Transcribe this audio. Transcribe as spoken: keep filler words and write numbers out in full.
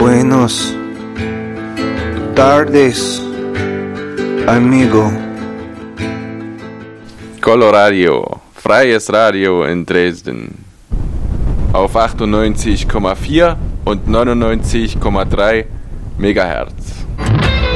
Buenos tardes, amigo. Coloradio, freies Radio in Dresden. Auf achtundneunzig Komma vier und neunundneunzig Komma drei Megahertz.